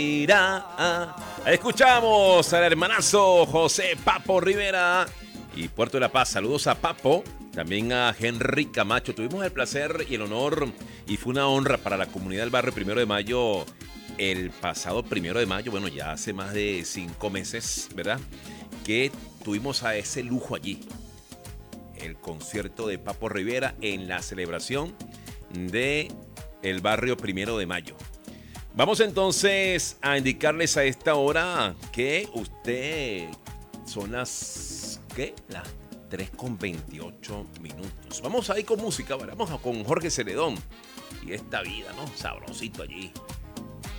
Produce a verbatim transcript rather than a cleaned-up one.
Mira, escuchamos al hermanazo José Papo Rivera y Puerto de la Paz. Saludos a Papo, también a Henry Camacho. Tuvimos el placer y el honor y fue una honra para la comunidad del barrio Primero de Mayo el pasado Primero de Mayo, bueno, ya hace más de cinco meses, ¿verdad? Que tuvimos a ese lujo allí, el concierto de Papo Rivera en la celebración de el barrio Primero de Mayo. Vamos entonces a indicarles a esta hora que usted son las, ¿qué? Las tres con veintiocho minutos. Vamos ahí con música, vamos con Jorge Celedón y esta vida, ¿no? Sabrosito allí.